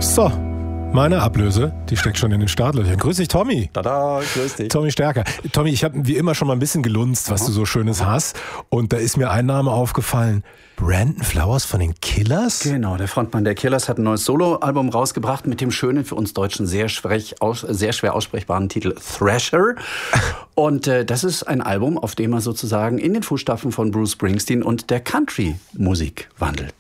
So, meine Ablöse, die steckt schon in den Startlöchern. Grüß dich, Tommy. Tada, grüß dich. Tommy Stärker. Tommy, ich habe wie immer schon mal ein bisschen gelunzt, was du so Schönes hast. Und da ist mir ein Name aufgefallen. Brandon Flowers von den Killers? Genau, der Frontmann der Killers hat ein neues Soloalbum rausgebracht mit dem schönen, für uns Deutschen sehr schwer aussprechbaren Titel Thrasher. Und das ist ein Album, auf dem er sozusagen in den Fußstapfen von Bruce Springsteen und der Country-Musik wandelt.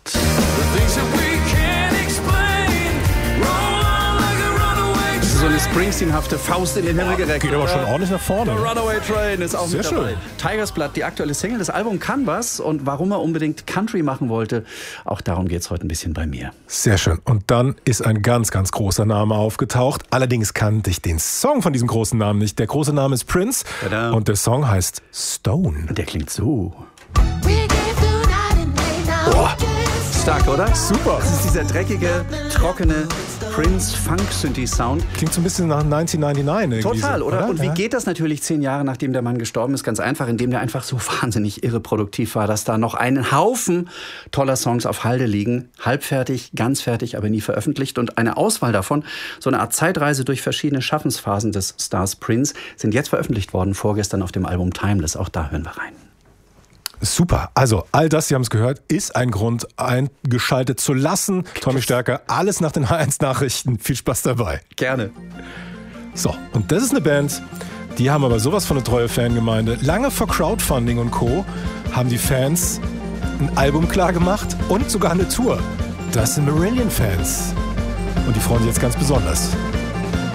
So eine Springsteen-hafte Faust in den Himmel gereckt. Geht aber schon ordentlich nach vorne. The Runaway Train ist auch Sehr mit dabei. schön. Tigers Blood, die aktuelle Single. Das Album kann was. Und warum er unbedingt Country machen wollte, auch darum geht es heute ein bisschen bei mir. Sehr schön. Und dann ist ein ganz, ganz großer Name aufgetaucht. Allerdings kannte ich den Song von diesem großen Namen nicht. Der große Name ist Prince. Tada. Und der Song heißt Stone. Und der klingt so. Boah, stark, oder? Super. Das ist dieser dreckige, trockene Prince-Funk-Synthi-Sound. Klingt so ein bisschen nach 1999 irgendwie. Total, so, oder? Und wie Ja. geht das natürlich 10 Jahre, nachdem der Mann gestorben ist? Ganz einfach, indem der einfach so wahnsinnig irreproduktiv war, dass da noch einen Haufen toller Songs auf Halde liegen. Halbfertig, ganz fertig, aber nie veröffentlicht. Und eine Auswahl davon, so eine Art Zeitreise durch verschiedene Schaffensphasen des Stars Prince, sind jetzt veröffentlicht worden, vorgestern auf dem Album Timeless. Auch da hören wir rein. Super. Also all das, Sie haben es gehört, ist ein Grund, eingeschaltet zu lassen. Tommy Stärker, alles nach den H1-Nachrichten. Viel Spaß dabei. Gerne. So, und das ist eine Band, die haben aber sowas von eine treue Fangemeinde. Lange vor Crowdfunding und Co. haben die Fans ein Album klar gemacht und sogar eine Tour. Das sind Marillion-Fans. Und die freuen sich jetzt ganz besonders.